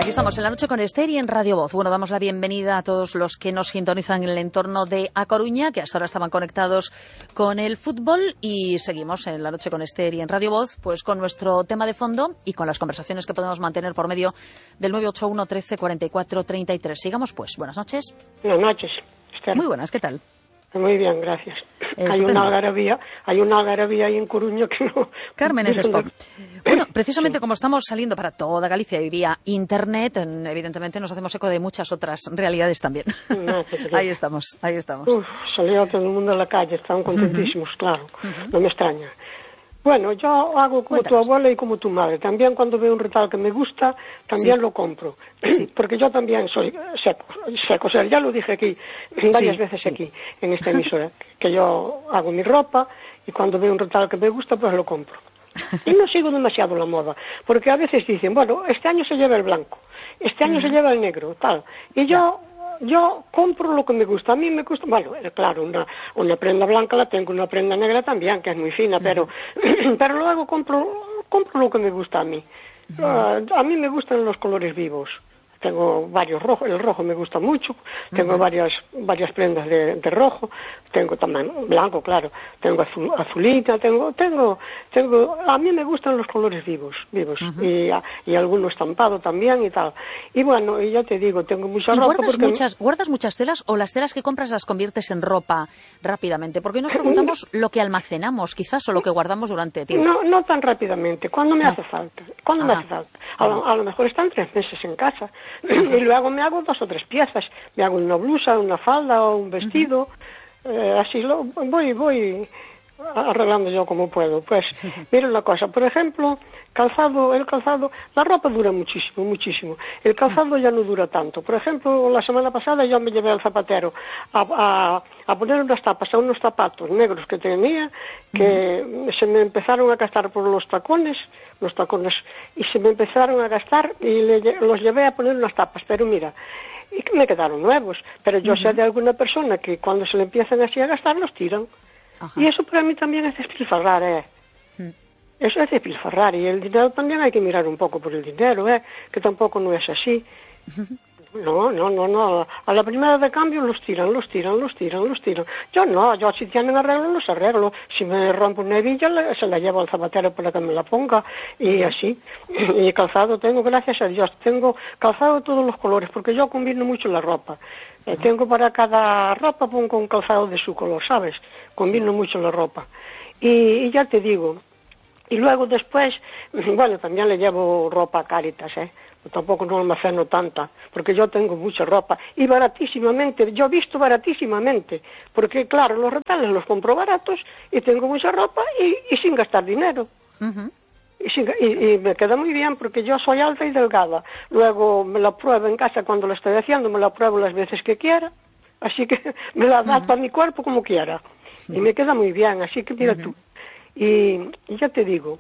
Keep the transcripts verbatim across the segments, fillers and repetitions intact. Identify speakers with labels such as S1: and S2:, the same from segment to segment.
S1: Aquí estamos en La Noche con Esther y en Radio Voz. Bueno, damos la bienvenida a todos los que nos sintonizan en el entorno de A Coruña, que hasta ahora estaban conectados con el fútbol, y seguimos en La Noche con Esther y en Radio Voz, pues con nuestro tema de fondo y con las conversaciones que podemos mantener por medio del nueve ocho uno, trece, cuarenta y cuatro, treinta y tres. Sigamos pues. Buenas noches.
S2: Buenas noches, Esther.
S1: Muy buenas, ¿qué tal?
S2: Muy bien, gracias.
S1: Estupendo.
S2: Hay una algarabía, hay una algarabía ahí en Coruña que no...
S1: Carmen es Sport. Bueno, precisamente sí. Como estamos saliendo para toda Galicia y vía Internet, evidentemente nos hacemos eco de muchas otras realidades también. No, ahí estamos, ahí estamos.
S2: Uf, salió todo el mundo a la calle, estaban contentísimos, uh-huh. claro, uh-huh. no me extraña. Bueno, yo hago como Cuéntanos. Tu abuela y como tu madre. También cuando veo un retal que me gusta, también sí. lo compro. Sí. Porque yo también soy seco, seco. O sea, ya lo dije aquí, varias sí, veces sí. aquí, en esta emisora, que yo hago mi ropa y cuando veo un retal que me gusta, pues lo compro. Y no sigo demasiado la moda, porque a veces dicen, bueno, este año se lleva el blanco, este año uh-huh. se lleva el negro, tal. Y yo... Ya. Yo compro lo que me gusta. A mí me gusta, bueno, claro, una, una prenda blanca la tengo, una prenda negra también, que es muy fina, pero, uh-huh. pero luego compro, compro lo que me gusta a mí. Uh-huh. Uh, a mí me gustan los colores vivos. Tengo varios rojos, el rojo me gusta mucho, tengo uh-huh. varias varias prendas de, de rojo, tengo también blanco, claro, tengo azul, azulita, tengo, tengo, tengo, a mí me gustan los colores vivos, vivos, uh-huh. y, y alguno estampado también y tal. Y bueno, y ya te digo, tengo mucha
S1: ¿Y
S2: ropa.
S1: Guardas,
S2: porque...
S1: muchas, ¿Guardas muchas telas o las telas que compras las conviertes en ropa rápidamente? Porque nos preguntamos lo que almacenamos, quizás, o lo que guardamos durante tiempo.
S2: No, no tan rápidamente, cuando me no. hace falta, cuando me hace falta. A lo, a lo mejor están tres meses en casa. Y luego me hago dos o tres piezas, me hago una blusa, una falda o un vestido, uh-huh. eh, así lo voy, voy arreglando yo como puedo. Pues mira una cosa, por ejemplo, calzado, el calzado, la ropa dura muchísimo, muchísimo, el calzado ya no dura tanto. Por ejemplo, la semana pasada yo me llevé al zapatero a, a, a poner unas tapas a unos zapatos negros que tenía, que uh-huh. se me empezaron a gastar por los tacones, los tacones, y se me empezaron a gastar y le, los llevé a poner unas tapas, pero mira, y que me quedaron nuevos, pero yo uh-huh. sé de alguna persona que cuando se le empiezan así a gastar los tiran. Ajá. Y eso para mí también es despilfarrar, ¿eh? Mm. Eso es despilfarrar, y el dinero también hay que mirar un poco por el dinero, ¿eh? Que tampoco no es así. No, no, no, no. A la primera de cambio los tiran, los tiran, los tiran, los tiran. Yo no, yo si tienen arreglo, los arreglo. Si me rompo una hebilla, se la llevo al zapatero para que me la ponga, y así. Y calzado tengo, gracias a Dios, tengo calzado de todos los colores, porque yo combino mucho la ropa. Eh, tengo para cada ropa, pongo un calzado de su color, ¿sabes? Combino sí. mucho la ropa. Y, y ya te digo, y luego después, bueno, también le llevo ropa a Cáritas, ¿eh? Tampoco no almaceno tanta, porque yo tengo mucha ropa, y baratísimamente, yo he visto baratísimamente, porque claro, los retales los compro baratos, y tengo mucha ropa, y, y sin gastar dinero. Uh-huh. Y, sin, y, y me queda muy bien, porque yo soy alta y delgada. Luego me la pruebo en casa cuando la estoy haciendo, me la pruebo las veces que quiera, así que me la adapto uh-huh. a mi cuerpo como quiera, uh-huh. y me queda muy bien, así que mira uh-huh. tú. Y, y ya te digo,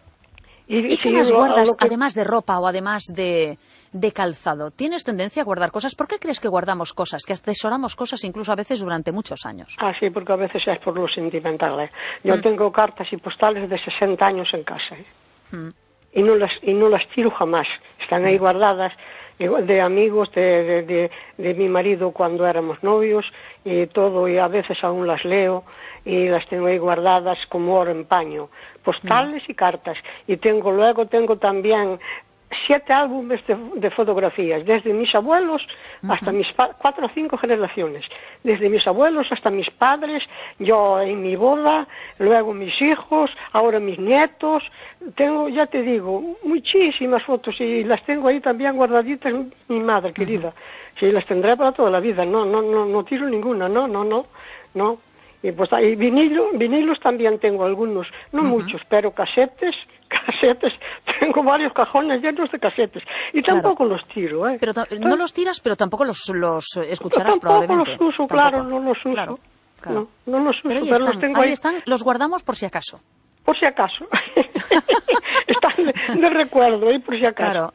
S1: ¿Y, ¿Y qué más guardas, que... además de ropa o además de, de calzado? ¿Tienes tendencia a guardar cosas? ¿Por qué crees que guardamos cosas, que atesoramos cosas incluso a veces durante muchos años?
S2: Ah, sí, porque a veces es por lo sentimental, ¿eh? Yo mm. tengo cartas y postales de sesenta años en casa, ¿eh? mm. y, no las, y no las tiro jamás. Están ahí guardadas, de amigos, de, de, de, de mi marido cuando éramos novios y todo, y a veces aún las leo y las tengo ahí guardadas como oro en paño, postales mm. y cartas. Y tengo luego tengo también siete álbumes de, de fotografías, desde mis abuelos uh-huh. hasta mis pa- cuatro o cinco generaciones, desde mis abuelos hasta mis padres, yo en mi boda, luego mis hijos, ahora mis nietos. Tengo, ya te digo, muchísimas fotos, y las tengo ahí también guardaditas, mi madre querida. Uh-huh. Sí, las tendré para toda la vida, no, no, no, no tiro ninguna, no, no, no, no. Y pues y vinilo, vinilos también tengo algunos, no uh-huh. muchos, pero casetes, casetes, tengo varios cajones llenos de casetes, y
S1: claro.
S2: tampoco los tiro, ¿eh?
S1: Pero ta- no los tiras, pero tampoco los, los escucharás
S2: tampoco
S1: probablemente.
S2: Tampoco los uso, tampoco. claro, no los uso. Claro, claro. No, no los uso,
S1: pero,
S2: pero
S1: están,
S2: los tengo
S1: ahí.
S2: ahí.
S1: están, los guardamos por si acaso.
S2: Por si acaso. Están de, de recuerdo, ¿eh? Por si acaso.
S1: Claro.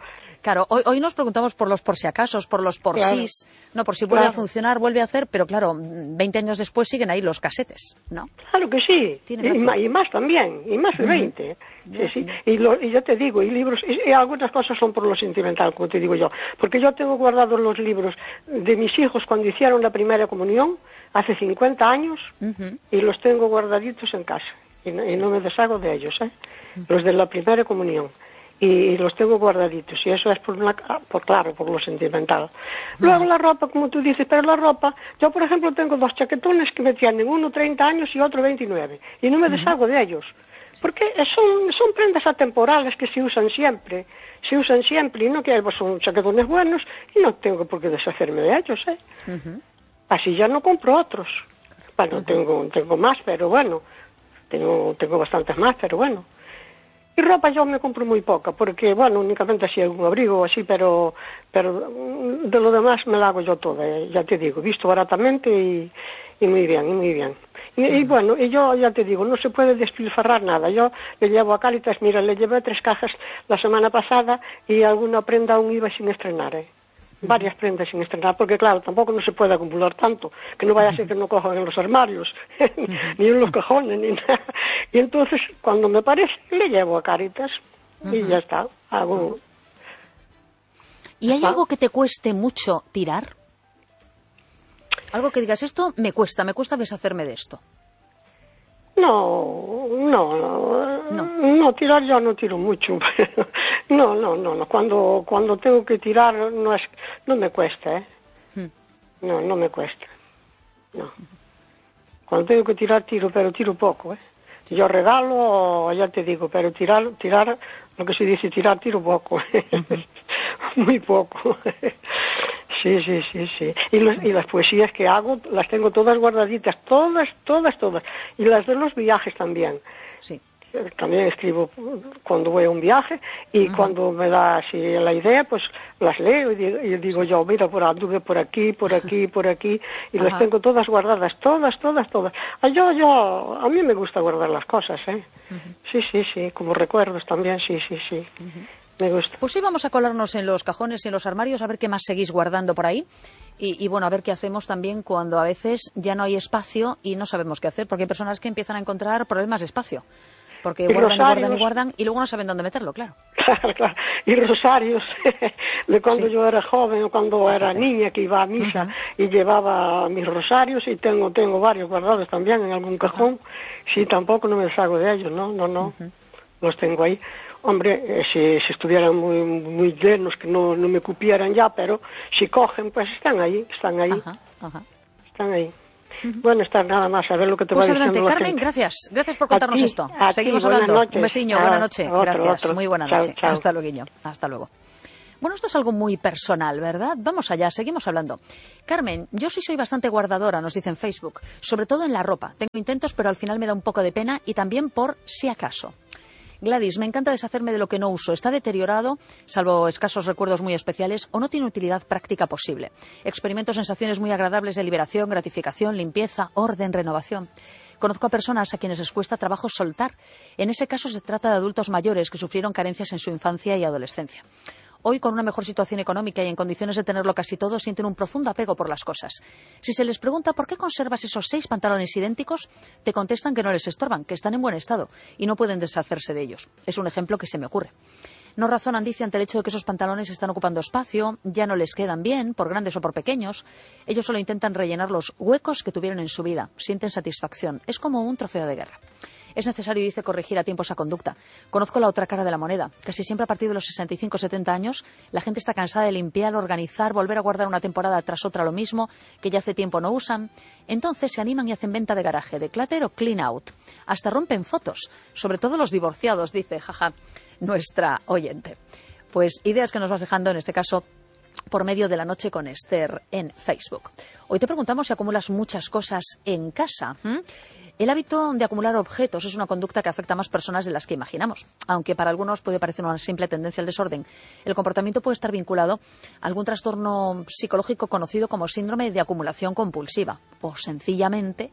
S1: Claro, hoy, hoy nos preguntamos por los por si acasos, por los por
S2: claro.
S1: sís, no, por si vuelve
S2: claro.
S1: a funcionar, vuelve a hacer, pero claro, veinte años después siguen ahí los casetes, ¿no?
S2: Claro que sí, y, y más también, y más de veinte. Uh-huh. Sí, sí. Y, lo, y yo te digo, y libros, y, y algunas cosas son por lo sentimental, como te digo yo, porque yo tengo guardados los libros de mis hijos cuando hicieron la primera comunión, hace cincuenta años, uh-huh. y los tengo guardaditos en casa, y no, y no me deshago de ellos, ¿eh? Uh-huh. Los de la primera comunión. Y los tengo guardaditos, y eso es por, una, por claro, por lo sentimental. Luego la ropa, como tú dices, pero la ropa, yo por ejemplo tengo dos chaquetones que me tienen, uno treinta años y otro veintinueve, y no me deshago de ellos, porque son, son prendas atemporales que se usan siempre, se usan siempre, y no que son chaquetones buenos, y no tengo por qué deshacerme de ellos, ¿eh? Uh-huh. Así ya no compro otros. Bueno, uh-huh. tengo, tengo más, pero bueno, tengo, tengo bastantes más, pero bueno. Y ropa yo me compro muy poca, porque, bueno, únicamente así algún abrigo o así, pero, pero de lo demás me la hago yo toda, eh, ya te digo, visto baratamente y, y muy bien, y muy bien. Y, y bueno, y yo ya te digo, no se puede despilfarrar nada. Yo le llevo a Cáritas, mira, le llevé tres cajas la semana pasada y alguna prenda aún iba sin estrenar, eh. Varias prendas sin estrenar, porque claro, tampoco no se puede acumular tanto, que no vaya a ser que no cojan en los armarios, ni en los cajones, ni nada. Y entonces, cuando me parece, le llevo a Cáritas y ya está, hago...
S1: ¿Y hay algo que te cueste mucho tirar? Algo que digas, esto me cuesta, me cuesta deshacerme de esto.
S2: No, no, no, no, no, tirar yo no tiro mucho, pero no, no, no, no, cuando, cuando tengo que tirar no es, no me cuesta, ¿eh? Hmm. No, no me cuesta, no. Cuando tengo que tirar, tiro, pero tiro poco, ¿eh? Yo regalo, ya te digo, pero tirar, tirar, lo que se dice tirar, tiro poco, uh-huh. Muy poco. Sí, sí, sí, sí. Y, los, y las poesías que hago las tengo todas guardaditas, todas, todas, todas. Y las de los viajes también.
S1: Sí.
S2: También escribo cuando voy a un viaje y uh-huh. cuando me da así la idea, pues las leo y digo, y digo sí. yo, mira, por anduve por aquí, por aquí, por aquí, y uh-huh. las tengo todas guardadas, todas, todas, todas. Ah, yo, yo, a mí me gusta guardar las cosas, ¿eh? Uh-huh. Sí, sí, sí, como recuerdos también, sí, sí, sí. Uh-huh. Me gusta.
S1: Pues sí, vamos a colarnos en los cajones y en los armarios a ver qué más seguís guardando por ahí. Y, y bueno, a ver qué hacemos también cuando a veces ya no hay espacio y no sabemos qué hacer, porque hay personas que empiezan a encontrar problemas de espacio. Porque y guardan rosarios, y guardan y guardan y luego no saben dónde meterlo, claro.
S2: Claro, claro. Y rosarios de cuando sí. yo era joven o cuando era niña que iba a misa uh-huh. y llevaba mis rosarios y tengo tengo varios guardados también en algún cajón. Uh-huh. Sí, tampoco no me deshago de ellos, no, no, no. Uh-huh. Los tengo ahí. Hombre, eh, si, si estuvieran muy muy llenos que no, no me cupieran ya, pero si cogen, pues están ahí, están ahí. Uh-huh. Uh-huh. Están ahí. Uh-huh. Bueno, estar nada más, a ver lo que te pues va
S1: adelante.
S2: diciendo la
S1: Carmen,
S2: gente.
S1: gracias. Gracias por contarnos
S2: ti,
S1: esto.
S2: A
S1: Seguimos
S2: ti,
S1: hablando.
S2: Noches.
S1: Un besiño,
S2: Ah,
S1: buena noche.
S2: otro,
S1: Gracias.
S2: otro.
S1: Muy buena
S2: chao,
S1: noche.
S2: Chao.
S1: Hasta luego. Hasta luego. Bueno, esto es algo muy personal, ¿verdad? Vamos allá, seguimos hablando. Carmen, yo sí soy bastante guardadora, nos dice en Facebook, sobre todo en la ropa. Tengo intentos, pero al final me da un poco de pena y también por si acaso. Gladys, me encanta deshacerme de lo que no uso. Está deteriorado, salvo escasos recuerdos muy especiales, o no tiene utilidad práctica posible. Experimento sensaciones muy agradables de liberación, gratificación, limpieza, orden, renovación. Conozco a personas a quienes les cuesta trabajo soltar. En ese caso se trata de adultos mayores que sufrieron carencias en su infancia y adolescencia. Hoy, con una mejor situación económica y en condiciones de tenerlo casi todo, sienten un profundo apego por las cosas. Si se les pregunta por qué conservas esos seis pantalones idénticos, te contestan que no les estorban, que están en buen estado y no pueden deshacerse de ellos. Es un ejemplo que se me ocurre. No razonan, dice, ante el hecho de que esos pantalones están ocupando espacio, ya no les quedan bien, por grandes o por pequeños. Ellos solo intentan rellenar los huecos que tuvieron en su vida. Sienten satisfacción. Es como un trofeo de guerra. Es necesario, dice, corregir a tiempo esa conducta. Conozco la otra cara de la moneda. Casi siempre a partir de los sesenta y cinco o setenta años, la gente está cansada de limpiar, organizar, volver a guardar una temporada tras otra lo mismo, que ya hace tiempo no usan. Entonces se animan y hacen venta de garaje, de clutter o clean out. Hasta rompen fotos, sobre todo los divorciados, dice, jaja, nuestra oyente. Pues ideas que nos vas dejando, en este caso, por medio de La Noche con Esther en Facebook. Hoy te preguntamos si acumulas muchas cosas en casa. ¿Mm? El hábito de acumular objetos es una conducta que afecta a más personas de las que imaginamos. Aunque para algunos puede parecer una simple tendencia al desorden, el comportamiento puede estar vinculado a algún trastorno psicológico conocido como síndrome de acumulación compulsiva o sencillamente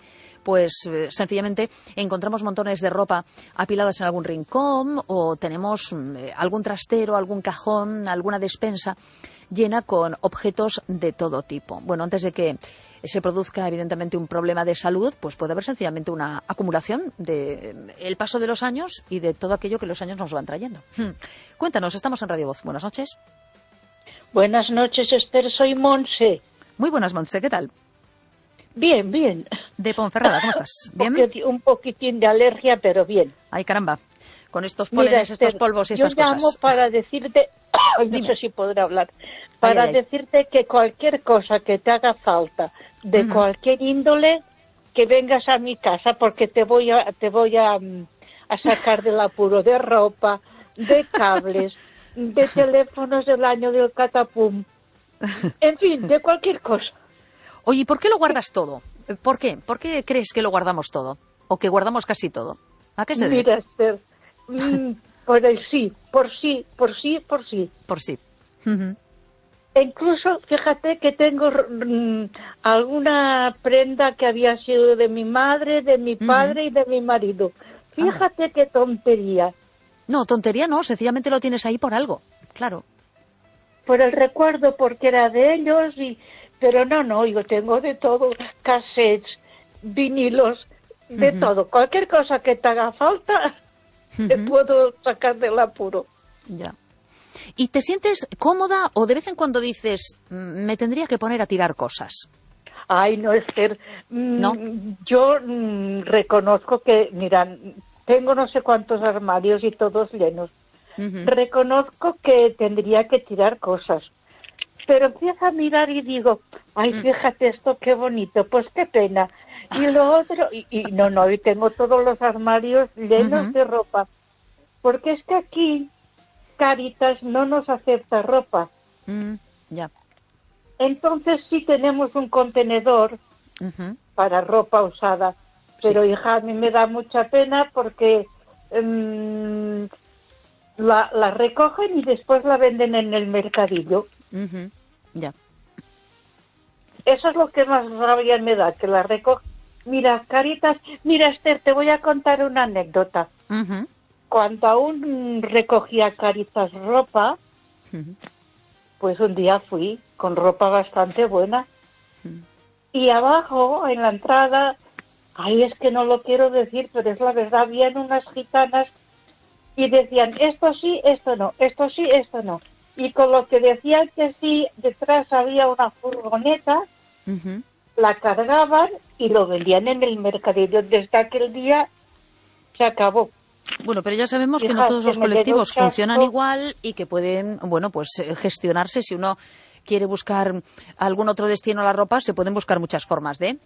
S1: pues eh, sencillamente encontramos montones de ropa apiladas en algún rincón o tenemos eh, algún trastero, algún cajón, alguna despensa llena con objetos de todo tipo. Bueno, antes de que se produzca evidentemente un problema de salud, pues puede haber sencillamente una acumulación de el paso de los años y de todo aquello que los años nos van trayendo. Hmm. Cuéntanos, estamos en Radio Voz. Buenas noches.
S3: Buenas noches, Esther, soy Monse.
S1: Muy buenas, Monse, ¿qué tal?
S3: Bien, bien.
S1: De Ponferrada, ¿cómo estás? ¿Bien?
S3: Un poquitín de alergia, pero bien.
S1: Ay, caramba, con estos pólenes, Mira, Esther, estos polvos y estas
S3: cosas. Yo llamo
S1: cosas.
S3: para decirte, no Dime. sé si podré hablar, para ay, ay, decirte ay. que cualquier cosa que te haga falta, de uh-huh. cualquier índole, que vengas a mi casa, porque te voy a, te voy a, a sacar del apuro de ropa, de cables, de teléfonos del año del catapum, en fin, de cualquier cosa.
S1: Oye, ¿y por qué lo guardas todo? ¿Por qué? ¿Por qué crees que lo guardamos todo? ¿O que guardamos casi todo? ¿A qué se debe?
S3: Mira, Esther, mm, por el sí, por sí, por sí, por sí.
S1: Por sí. Uh-huh.
S3: E incluso, fíjate que tengo mm, alguna prenda que había sido de mi madre, de mi padre uh-huh. y de mi marido. Fíjate ah. qué tontería.
S1: No, tontería no, sencillamente lo tienes ahí por algo, claro.
S3: Por el recuerdo, porque era de ellos, y pero no, no, yo tengo de todo, cassettes, vinilos, de uh-huh. todo. Cualquier cosa que te haga falta, uh-huh. te puedo sacar del apuro.
S1: Ya. ¿Y te sientes cómoda o de vez en cuando dices, me tendría que poner a tirar cosas?
S3: Ay, no, Esther,
S1: ¿no?
S3: Yo mm, reconozco que, mira, tengo no sé cuántos armarios y todos llenos. Uh-huh. Reconozco que tendría que tirar cosas. Pero empiezo a mirar y digo, ay, fíjate esto, qué bonito, pues qué pena. Y lo otro, y, y no, no, y tengo todos los armarios llenos uh-huh. de ropa. Porque es que aquí Cáritas no nos acepta ropa.
S1: Uh-huh. Ya.
S3: Entonces sí tenemos un contenedor uh-huh. para ropa usada. Pero sí. hija, a mí me da mucha pena porque um, la, la recogen y después la venden en el mercadillo.
S1: Uh-huh. Ya.
S3: Eso es lo que más rabia me da, que la recogen. Mira, Cáritas, mira, Esther, te voy a contar una anécdota.
S1: Uh-huh.
S3: Cuando aún recogía Cáritas ropa, uh-huh. pues un día fui con ropa bastante buena. Uh-huh. Y abajo, en la entrada, ay, es que no lo quiero decir, pero es la verdad, habían unas gitanas y decían, esto sí, esto no, esto sí, esto no. Y con lo que decían que sí, detrás había una furgoneta, uh-huh. la cargaban y lo vendían en el mercadillo. Desde aquel día se acabó.
S1: Bueno, pero ya sabemos Fija, que no todos los colectivos funcionan igual y que pueden, bueno, pues gestionarse. Si uno quiere buscar algún otro destino a la ropa, se pueden buscar muchas formas de...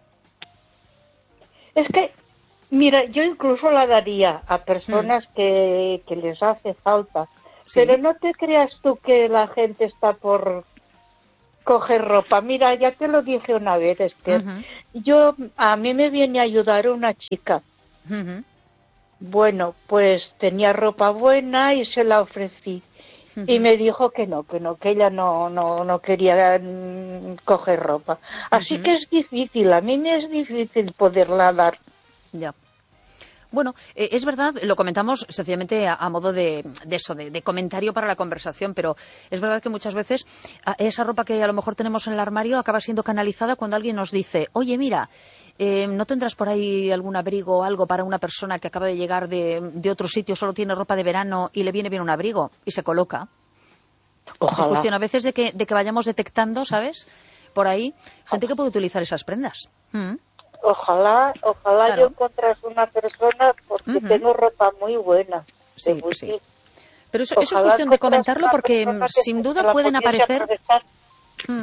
S3: Es que, mira, yo incluso la daría a personas mm. que, que les hace falta. Sí. Pero no te creas tú que la gente está por coger ropa. Mira, ya te lo dije una vez, Esther. Uh-huh. Yo, a mí me viene a ayudar una chica. Uh-huh. Bueno, pues tenía ropa buena y se la ofrecí. Uh-huh. Y me dijo que no, que no, que ella no, no, no quería mm, coger ropa. Así uh-huh. que es difícil, a mí me es difícil poderla dar.
S1: Ya. Bueno, eh, es verdad, lo comentamos sencillamente a, a modo de, de eso, de, de comentario para la conversación, pero es verdad que muchas veces a, esa ropa que a lo mejor tenemos en el armario acaba siendo canalizada cuando alguien nos dice, oye, mira, eh, ¿no tendrás por ahí algún abrigo o algo para una persona que acaba de llegar de, de otro sitio, solo tiene ropa de verano y le viene bien un abrigo? Y se coloca.
S3: Ojalá.
S1: Es cuestión a veces de que, de que vayamos detectando, ¿sabes? Por ahí, gente que puede utilizar esas prendas. ¿Mm?
S3: Ojalá, ojalá claro. yo encontrase una persona porque uh-huh. tengo ropa muy buena.
S1: Sí, pues sí. Pero eso, eso es cuestión de comentarlo porque sin duda pueden aparecer... Hmm.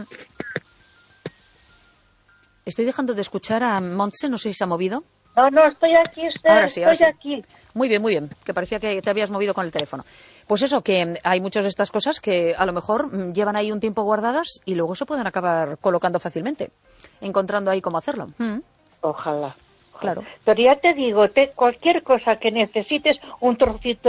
S1: Estoy dejando de escuchar a Montse, no sé si se ha movido.
S3: No, no, estoy aquí, estoy,
S1: ahora sí, ahora
S3: estoy
S1: sí.
S3: aquí.
S1: Muy bien, muy bien, que parecía que te habías movido con el teléfono. Pues eso, que hay muchas de estas cosas que a lo mejor llevan ahí un tiempo guardadas y luego se pueden acabar colocando fácilmente, encontrando ahí cómo hacerlo. Hmm.
S3: Ojalá.
S1: Claro.
S3: Pero ya te digo, te, cualquier cosa que necesites, un trocito